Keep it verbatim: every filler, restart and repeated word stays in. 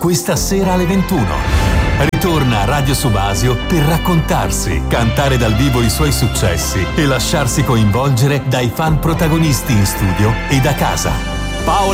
questa sera alle ventuno. Ritorna a Radio Subasio per raccontarsi, cantare dal vivo i suoi successi e lasciarsi coinvolgere dai fan protagonisti in studio e da casa. Paola